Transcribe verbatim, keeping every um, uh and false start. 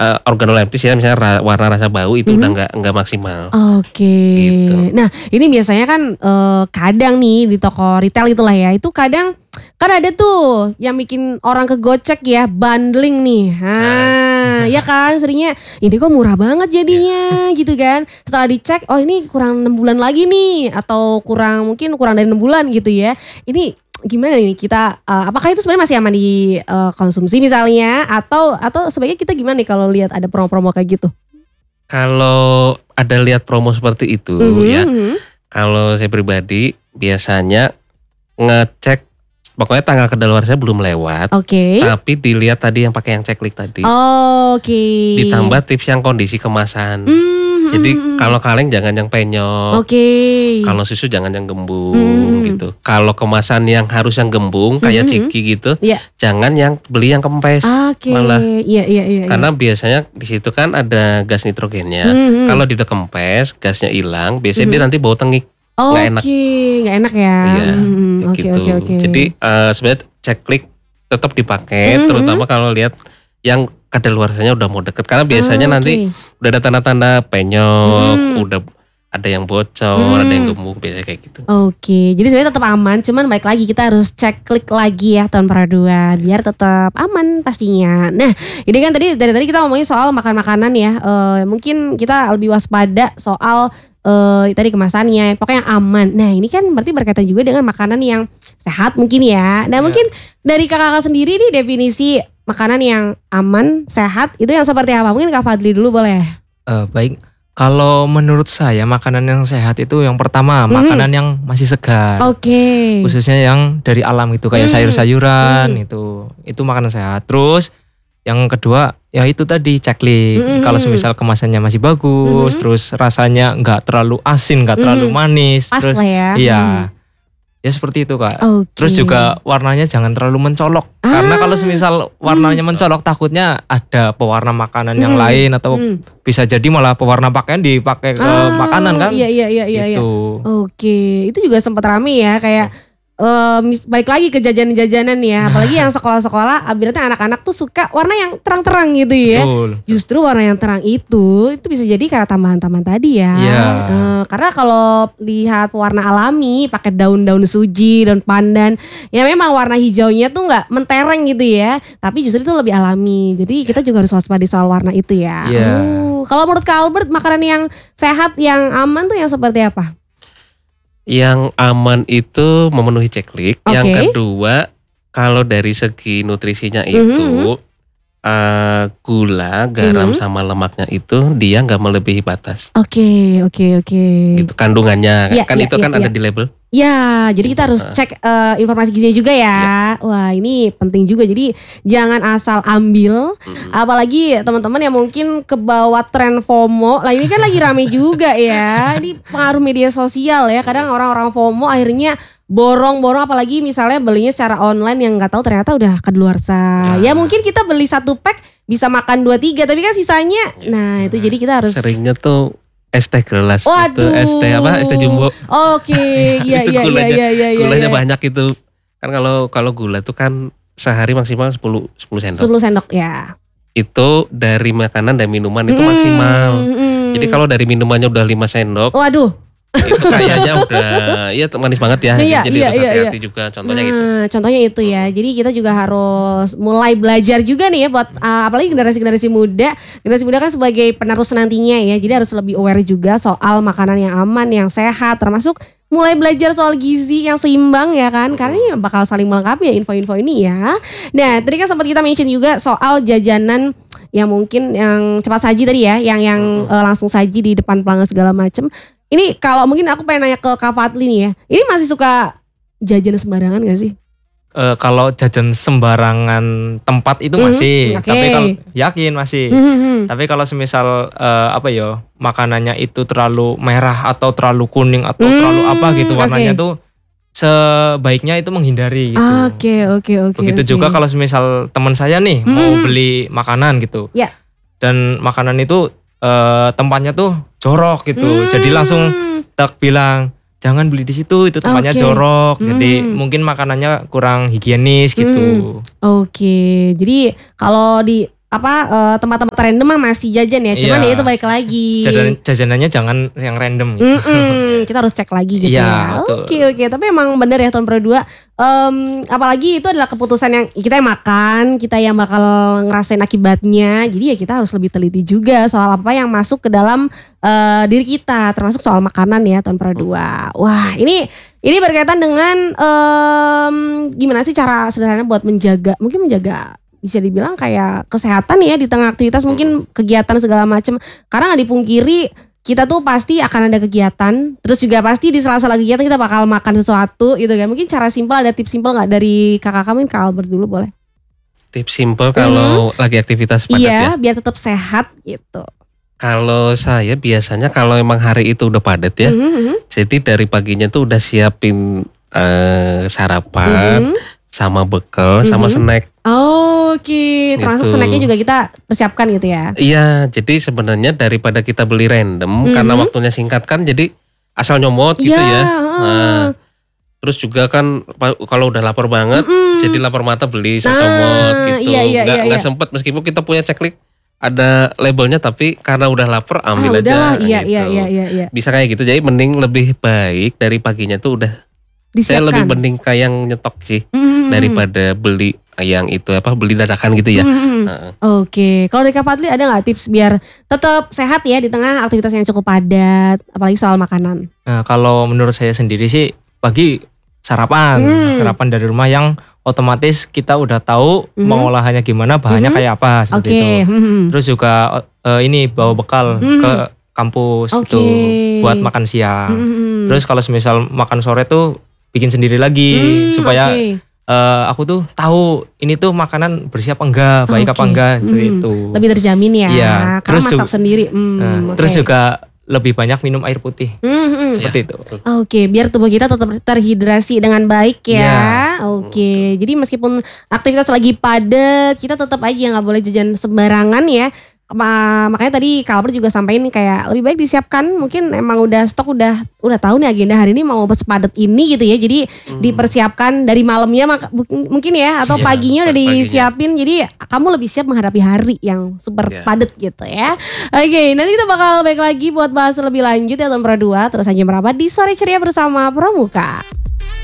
uh, organoleptis ya, misalnya ra, warna rasa bau itu mm-hmm. udah nggak nggak maksimal. Oke. Gitu. Nah ini biasanya kan uh, kadang nih di toko retail itulah ya, itu kadang kan ada tuh yang bikin orang kegocek ya, bundling nih. Nah, ya kan seringnya ini kok murah banget jadinya gitu kan. Setelah dicek, oh ini kurang enam bulan lagi nih, atau kurang mungkin kurang dari enam bulan gitu ya. Ini gimana nih kita, uh, apakah itu sebenarnya masih aman dikonsumsi uh, misalnya, atau atau sebaiknya kita gimana nih kalau lihat ada promo-promo kayak gitu? Kalau ada lihat promo seperti itu mm-hmm. ya, kalau saya pribadi biasanya ngecek pokoknya tanggal kedaluarsanya belum lewat. Oke. Okay. Tapi dilihat tadi yang pakai yang checklist tadi. Oh, oke. Okay. Ditambah tips yang kondisi kemasan. Mm-hmm. Jadi kalau kaleng jangan yang penyok. Oke. Okay. Kalau susu jangan yang gembung mm-hmm. gitu. Kalau kemasan yang harus yang gembung kayak mm-hmm. ciki gitu, yeah. jangan yang beli yang kempes. Okay. Malah. Iya iya iya. Karena biasanya di situ kan ada gas nitrogennya. Mm-hmm. Kalau dia kempes, gasnya hilang, biasanya mm-hmm. dia nanti bau tengik. Oke, okay. enak. Nggak enak ya. Iya, hmm, oke gitu. oke oke. Jadi uh, sebenarnya checklist tetap dipakai, mm-hmm. terutama kalau lihat yang kadaluarsanya udah mau deket. Karena biasanya ah, okay. nanti udah ada tanda-tanda penyok, mm. udah ada yang bocor, mm. ada yang gemuk, biasanya kayak gitu. Oke, okay. Jadi sebenarnya tetap aman, cuman balik lagi kita harus checklist lagi ya tahun peraduan biar tetap aman pastinya. Nah, ini kan tadi dari tadi kita ngomongin soal makan-makanan ya. Uh, mungkin kita lebih waspada soal Uh, tadi kemasannya, pokoknya yang aman. Nah ini kan berarti berkaitan juga dengan makanan yang sehat mungkin ya. Nah yeah. mungkin dari kakak-kakak sendiri nih definisi makanan yang aman, sehat itu yang seperti apa? Mungkin Kak Fadli dulu boleh? Uh, baik, kalau menurut saya makanan yang sehat itu yang pertama mm-hmm. makanan yang masih segar. Oke. Okay. Khususnya yang dari alam itu kayak mm. sayur-sayuran mm. itu, itu makanan sehat. Terus yang kedua ya itu tadi checklist. Mm-hmm. Kalau semisal kemasannya masih bagus, mm-hmm. terus rasanya nggak terlalu asin, nggak terlalu mm-hmm. manis, pas terus lah ya. Iya. Mm. Ya seperti itu Kak. Okay. Terus juga warnanya jangan terlalu mencolok. Ah. Karena kalau semisal warnanya mm. mencolok takutnya ada pewarna makanan mm. yang lain atau mm. bisa jadi malah pewarna pakaian dipakai ke ah, makanan kan. Iya iya iya iya. Gitu. Oke, itu juga sempat rame ya kayak Uh, balik lagi ke jajanan-jajanan ya, apalagi yang sekolah-sekolah berarti anak-anak tuh suka warna yang terang-terang gitu ya. Betul. Justru warna yang terang itu itu bisa jadi karena tambahan-tambahan tadi ya. Yeah. Uh, karena kalau lihat warna alami pakai daun-daun suji, daun pandan, ya memang warna hijaunya tuh nggak mentereng gitu ya, tapi justru itu lebih alami. Jadi kita juga harus waspada soal warna itu ya. Yeah. Uh, kalau menurut Kak Albert makanan yang sehat, yang aman tuh yang seperti apa? Yang aman itu memenuhi checklist. Okay. Yang kedua, kalau dari segi nutrisinya itu mm-hmm. uh, gula, garam mm-hmm. sama lemaknya itu dia nggak melebihi batas. Oke, okay, oke, okay, oke. Okay. Gitu kandungannya ya, kan ya, itu ya, kan ya. Ada di label. Ya, jadi kita harus cek uh, informasi gizinya juga ya. ya. Wah, ini penting juga. Jadi jangan asal ambil. Mm-hmm. Apalagi teman-teman yang mungkin kebawa tren FOMO. Lah ini kan lagi rame juga ya. Ini pengaruh media sosial ya. Kadang orang-orang FOMO akhirnya borong-borong, apalagi misalnya belinya secara online yang nggak tahu ternyata udah kedaluarsa. Ya. ya mungkin kita beli satu pack bisa makan dua tiga, tapi kan sisanya. Ya. Nah itu jadi kita harus. Seringnya tuh es teh gelas itu, es teh apa, es teh jumbo. Oke, okay. iya iya iya iya iya. Gulanya ya. Banyak itu. Kan kalau kalau gula tuh kan sehari maksimal sepuluh sendok. sepuluh sendok ya. Itu dari makanan dan minuman itu hmm, maksimal. Hmm. Jadi kalau dari minumannya udah lima sendok. Waduh. Itu kayaknya udah ya manis banget ya. Iya, jadi iya, harus hati-hati iya. juga contohnya nah, gitu. Contohnya itu ya. Jadi kita juga harus mulai belajar juga nih ya buat uh, apalagi generasi-generasi muda. Generasi muda kan sebagai penerus nantinya ya. Jadi harus lebih aware juga soal makanan yang aman, yang sehat, termasuk mulai belajar soal gizi yang seimbang ya kan. Karena ini bakal saling melengkapi ya info-info ini ya. Nah, tadi kan sempat kita mention juga soal jajanan yang mungkin yang cepat saji tadi ya, yang yang uh, langsung saji di depan pelanggan segala macam. Ini kalau mungkin aku pengen nanya ke Kak Fadli nih ya. Ini masih suka jajan sembarangan gak sih? Uh, kalau jajan sembarangan tempat itu masih. Mm-hmm. Okay. Tapi kalau yakin masih. Mm-hmm. Tapi kalau semisal uh, apa ya makanannya itu terlalu merah atau terlalu kuning atau mm-hmm. terlalu apa gitu warnanya okay. tuh sebaiknya itu menghindari gitu. Oke oke oke. Begitu okay. juga kalau semisal teman saya nih mm-hmm. mau beli makanan gitu. Ya. Yeah. Dan makanan itu Uh, tempatnya tuh jorok gitu, hmm. jadi langsung tak bilang jangan beli di situ, itu tempatnya okay. jorok, hmm. jadi mungkin makanannya kurang higienis gitu. Hmm. Oke, okay. Jadi kalau di apa uh, tempat-tempat random mah masih jajan ya. Cuman ya, ya itu baik lagi. Jajan, jajanannya jangan yang random gitu. Mm-mm, kita harus cek lagi gitu ya. Oke oke, okay. Tapi emang bener ya tahun dua. Um, apalagi itu adalah keputusan yang kita yang makan, kita yang bakal ngerasain akibatnya. Jadi ya kita harus lebih teliti juga soal apa yang masuk ke dalam uh, diri kita, termasuk soal makanan ya tahun dua. Wah, ini ini berkaitan dengan um, gimana sih cara sederhana buat menjaga, mungkin menjaga bisa dibilang kayak kesehatan ya di tengah aktivitas mungkin kegiatan segala macam. Karena nggak dipungkiri kita tuh pasti akan ada kegiatan, terus juga pasti di sela-sela kegiatan kita bakal makan sesuatu gitu kan. Mungkin cara simpel, ada tips simpel nggak dari kakak kamu? Kak Albert dulu boleh. Tips simpel kalau hmm. lagi aktivitas padat iya, ya? Iya, biar tetap sehat gitu. Kalau saya biasanya kalau emang hari itu udah padat ya, mm-hmm. jadi dari paginya tuh udah siapin uh, sarapan, mm-hmm. sama bekal, mm-hmm. sama snack. Oh, oke, okay. Termasuk gitu. Snacknya juga kita persiapkan gitu ya? Iya, jadi sebenarnya daripada kita beli random, mm-hmm. karena waktunya singkat kan, jadi asal nyomot gitu ya. Nah, terus juga kan kalau udah lapar banget, mm-hmm. jadi lapar mata beli setomot nah, gitu. Iya, iya, nggak, iya, nggak iya. sempet meskipun kita punya checklist ada labelnya, tapi karena udah lapar ah, ambil udahlah, aja. Iya, gitu. iya, iya, iya, iya. Bisa kayak gitu, jadi mending lebih baik dari paginya tuh udah. Disiapkan. Saya lebih mending kayak yang nyetok sih mm-hmm. daripada beli yang itu apa beli dadakan gitu ya. Mm-hmm. Uh. Oke, okay. Kalau dari Kak Fadli ada nggak tips biar tetap sehat ya di tengah aktivitas yang cukup padat, apalagi soal makanan? Nah, kalau menurut saya sendiri sih pagi sarapan, mm. sarapan dari rumah yang otomatis kita udah tahu mm-hmm. mengolahannya gimana, bahannya mm-hmm. kayak apa seperti okay. itu. Mm-hmm. Terus juga uh, ini bawa bekal mm-hmm. ke kampus okay. gitu buat makan siang. Mm-hmm. Terus kalau semisal makan sore tuh bikin sendiri lagi mm, supaya okay. uh, aku tuh tahu ini tuh makanan bersih apa enggak, baik okay. apa enggak gitu mm. itu. Lebih terjamin ya. Iya. Karena terus masak juga, sendiri. Mm, nah, okay. Terus juga lebih banyak minum air putih. Mm-hmm. Seperti ya, itu. Oke, okay, biar tubuh kita tetap terhidrasi dengan baik ya. ya. Oke. Okay. Jadi meskipun aktivitas lagi padat, kita tetap aja nggak boleh jajan sembarangan ya. Makanya tadi Kak Albert juga sampaikan kayak lebih baik disiapkan, mungkin emang udah stok udah udah tahu nih agenda hari ini mau sepadat ini gitu ya, jadi hmm. dipersiapkan dari malamnya mungkin ya atau ya, paginya udah disiapin paginya. Jadi kamu lebih siap menghadapi hari yang super ya. Padat gitu ya. Oke, nanti kita bakal balik lagi buat bahas lebih lanjut ya tahun dua, terus aja merapat di Sore Ceria bersama Pramuka.